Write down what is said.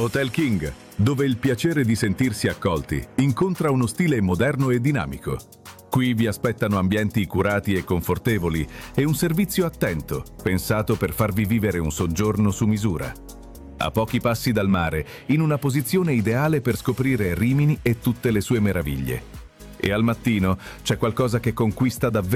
Hotel King, dove il piacere di sentirsi accolti incontra uno stile moderno e dinamico. Qui vi aspettano ambienti curati e confortevoli e un servizio attento, pensato per farvi vivere un soggiorno su misura. A pochi passi dal mare, in una posizione ideale per scoprire Rimini e tutte le sue meraviglie. E al mattino c'è qualcosa che conquista davvero